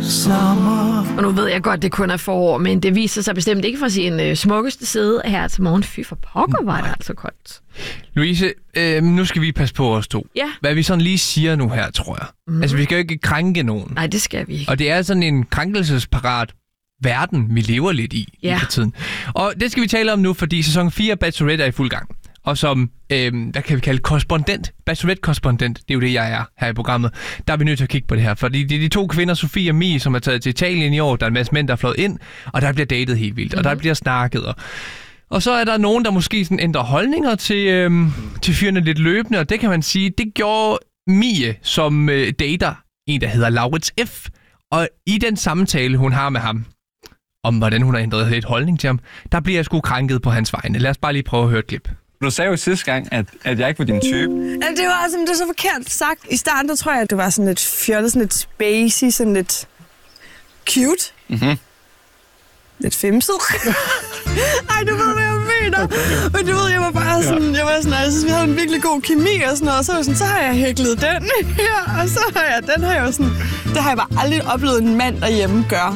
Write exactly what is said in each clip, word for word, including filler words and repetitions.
sommer. Og nu ved jeg godt, det kun er forår, men det viser sig bestemt ikke fra sin øh, smukkeste side her til morgen. Fy for pokker, var det altså koldt. Louise, øh, nu skal vi passe på os to. Ja. Hvad vi sådan lige siger nu her, tror jeg. Mm. Altså, vi skal jo ikke krænke nogen. Nej, det skal vi ikke. Og det er sådan en krænkelsesparat verden, vi lever lidt i ja. i tiden. Og det skal vi tale om nu, fordi sæson fire Bachelorette er i fuld gang. Og som, øh, hvad kan vi kalde, korrespondent, Bachelorette-korrespondent, det er jo det, jeg er her i programmet, der er vi nødt til at kigge på det her. Fordi det er de to kvinder, Sofie og Mie, som er taget til Italien i år. Der er en masse mænd, der er flået ind, og der bliver datet helt vildt, mm-hmm. og der bliver snakket. Og, og så er der nogen, der måske sådan ændrer holdninger til, øh, til fyrene lidt løbende, og det kan man sige, det gjorde Mie, som øh, dater en, der hedder Laurits F. Og i den samtale, hun har med ham, om hvordan hun har ændret lidt holdning til ham, der bliver jeg sgu krænket på hans vegne. Lad os bare lige prøve at høre et klip. Du sagde jo sidste gang, at, at jeg ikke var din type. Ja, det var altså, det var så forkert sagt. I starten, der tror jeg, at du var sådan lidt fjollet, sådan lidt spacey, sådan lidt cute. Mhm. Lidt femset. Ej, du ved, hvad jeg mener. Men du ved, jeg var bare sådan, jeg var sådan, altså, vi havde en virkelig god kemi og sådan noget, og så var jeg sådan, så har jeg hæklet den her, og så har jeg, den har jeg jo sådan, det har jeg bare aldrig oplevet en mand derhjemme gøre.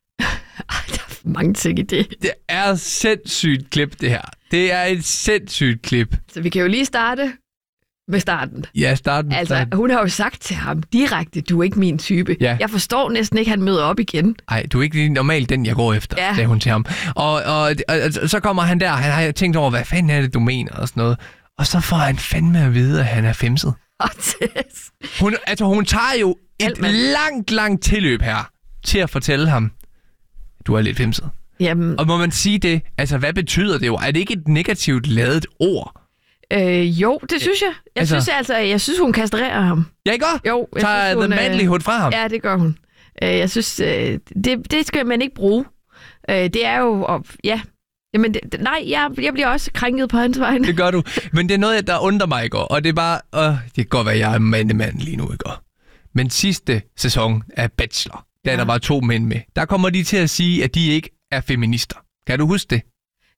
Mange ting i det. Det er sindssygt klip, det her. Det er et sindssygt klip. Så vi kan jo lige starte med starten. Ja, starten. Altså, starten. hun har jo sagt til ham direkte, du er ikke min type. Ja. Jeg forstår næsten ikke, at han møder op igen. Nej, du er ikke normalt den, jeg går efter, ja. sagde hun til ham. Og, og, og, og så kommer han der, han har tænkt over, hvad fanden er det, du mener og sådan noget. Og så får han fandme at vide, at han er femset. Hun, altså, hun tager jo et Alt, man... langt, langt tilløb her til at fortælle ham, du er lidt femset. Jamen... Og må man sige det, altså hvad betyder det jo? Er det ikke et negativt ladet ord? Øh, jo, det synes jeg. Jeg altså... synes altså, jeg synes, hun kastrerer ham. Ja, ikke godt? Jo. Jeg tager synes, hun, the manlyhood fra ham? Ja, det gør hun. Jeg synes, det, det skal man ikke bruge. Det er jo, og, ja... Jamen, det, nej, jeg, jeg bliver også krænket på hans vegne. Det gør du. Men det er noget, der undrer mig, ikke? Og det er bare... Øh, det kan godt være, at jeg er mandemand lige nu, ikke? Men sidste sæson af Bachelor, da ja. der var to mænd med, der kommer de til at sige, at de ikke er feminister. Kan du huske det?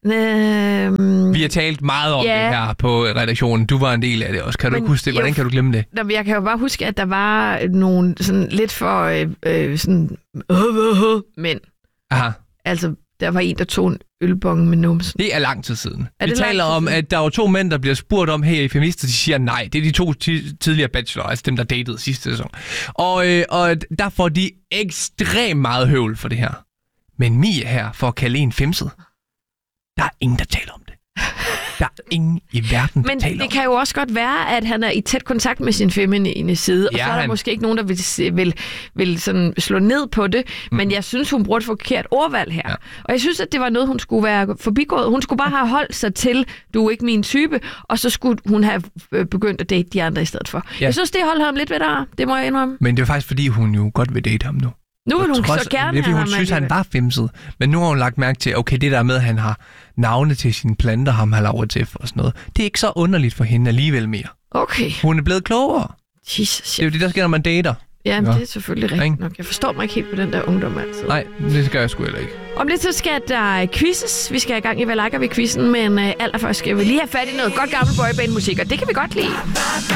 Øhm, Vi har talt meget om ja. det her på redaktionen. Du var en del af det også. Kan men, du huske det? Hvordan jo, kan du glemme det? Jeg kan jo bare huske, at der var nogle sådan lidt for øh, øh, sådan øh, øh, øh, mænd. Aha. Altså, der var en, der tog en ølbong med numsen. Det er lang tid siden. Er Vi taler om, at der var to mænd, der bliver spurgt om, hey, er I feminister? De siger nej. Det er de to ti- tidligere bachelor, altså dem, der datede sidste sæson. Og, øh, og der får de ekstremt meget høvl for det her. Men Mie her, for at kalde en femset, der er ingen, der taler om det. Der er ingen i verden, der Men taler det om kan jo også godt være, at han er i tæt kontakt med sin feminine side, og ja, så er der han... måske ikke nogen, der vil, vil, vil sådan slå ned på det, mm. men jeg synes, hun bruger et forkert ordvalg her. Ja. Og jeg synes, at det var noget, hun skulle være forbigået. Hun skulle bare have holdt sig til, du er ikke min type, og så skulle hun have begyndt at date de andre i stedet for. Ja. Jeg synes, det holdt ham lidt ved der. Det må jeg indrømme. Men det er faktisk, fordi hun jo godt vil date ham nu. Nu vil hun trods, så gerne det er, fordi hun synes, han var femset. Men nu har hun lagt mærke til, okay, det der med, at han har navne til sine planter, ham har Laurits F og sådan noget. Det er ikke så underligt for hende alligevel mere. Okay. Hun er blevet klogere. Jesus. Det er jo det, der sker, når man dater. Ja, men det er selvfølgelig rigtigt nok. Jeg forstår mig ikke helt på den der ungdom altid. Nej, det skal jeg sgu heller ikke. Om lidt så skal der quizzes. Vi skal i gang i Hvad Lakker vi quizzen, men uh, allerførst skal vi lige have fat i noget godt gammel boyband-musik, og det kan vi godt lide.